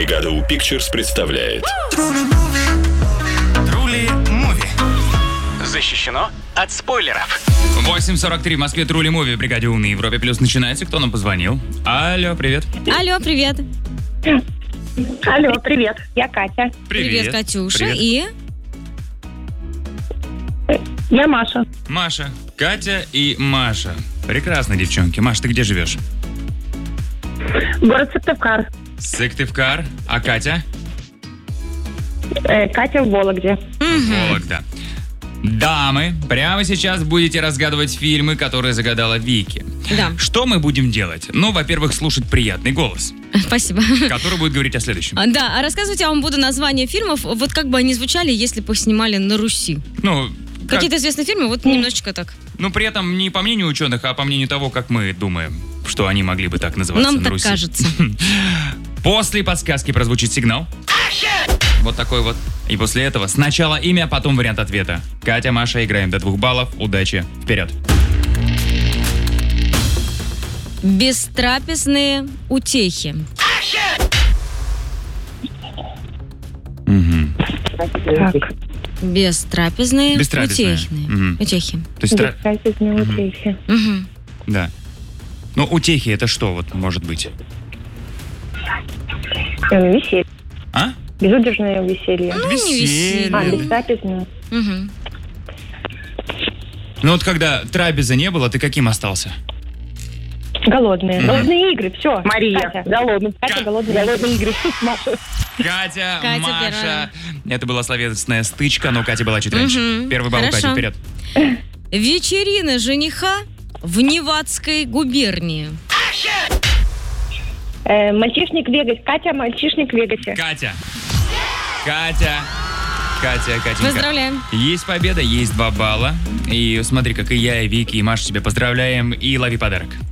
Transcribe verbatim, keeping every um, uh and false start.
Бригада У Pictures представляет Трули Муви. Защищено от спойлеров. восемь сорок три в Москве. Трули Муви в Бригаде У на Европе Плюс начинается. Кто нам позвонил? Алло, привет. Алло, привет. Алло, привет. Я Катя. Привет, Катюша. Привет. И Я Маша. Маша. Катя и Маша. Прекрасно, девчонки. Маш, ты где живешь? Город Сыктывкар. Сыктывкар. А Катя? Э, Катя в Вологде. Вологда. Дамы, прямо сейчас будете разгадывать фильмы, которые загадала Вики. Да. Что мы будем делать? Ну, во-первых, слушать приятный голос, спасибо. который будет говорить о следующем. А, Да, а рассказывать я вам буду названия фильмов, вот как бы они звучали, если бы их снимали на Руси. Ну, как- Какие-то известные фильмы, вот немножечко так. ну, при этом не по мнению ученых, а по мнению того, как мы думаем, что они могли бы так называться Нам на так Руси. кажется. После подсказки прозвучит сигнал. Вот такой вот. И после этого сначала имя, потом вариант ответа. Катя, Маша, играем до двух баллов. Удачи. Вперед. Бестрапезные утехи. Мгм. Так. Бестрапезные Бестрапезные. утехи. Мгм. Утехи. То есть, тра- Бестрапезные утехи. Мгм. да. Ну, утехи это что вот может быть? Э, Веселье. А? Безудержное веселье. Ну, не веселье. А, бестрапезное. Мгм. Ну вот когда трапеза не было, ты каким остался? Голодные. Голодные игры, все. Мария. Катя. Голодные. Катя, Ка- голодные, голодные игры. Маша. Катя, Катя Маша. первая. Это была словесная стычка, но Катя была чуть раньше. Мгм. Первый балл у Кати, Хорошо. вперед. Вечерина жениха в Невадской губернии. Э, мальчишник в Вегасе. Катя, мальчишник в Вегасе. Катя. Катя. Катя, Катенька. Поздравляем. Есть победа, есть два балла. И смотри, как и я, и Вики, и Маша тебя поздравляем. И лови подарок.